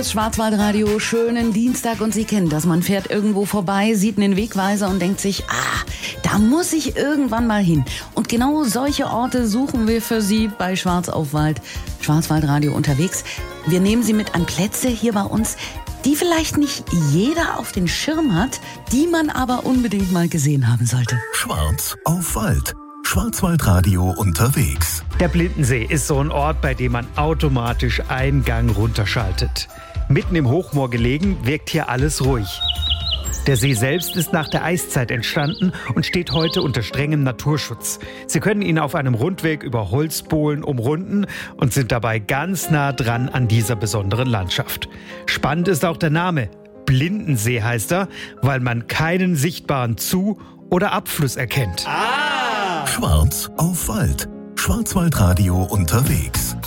Schwarzwaldradio, schönen Dienstag und Sie kennen das. Man fährt irgendwo vorbei, sieht einen Wegweiser und denkt sich, da muss ich irgendwann mal hin. Und genau solche Orte suchen wir für Sie bei Schwarz auf Wald, Schwarzwaldradio unterwegs. Wir nehmen Sie mit an Plätze hier bei uns, die vielleicht nicht jeder auf den Schirm hat, die man aber unbedingt mal gesehen haben sollte. Schwarz auf Wald. Schwarzwaldradio unterwegs. Der Blindensee ist so ein Ort, bei dem man automatisch einen Gang runterschaltet. Mitten im Hochmoor gelegen, wirkt hier alles ruhig. Der See selbst ist nach der Eiszeit entstanden und steht heute unter strengem Naturschutz. Sie können ihn auf einem Rundweg über Holzbohlen umrunden und sind dabei ganz nah dran an dieser besonderen Landschaft. Spannend ist auch der Name. Blindensee heißt er, weil man keinen sichtbaren Zu- oder Abfluss erkennt. Schwarz auf Wald. Schwarzwaldradio unterwegs.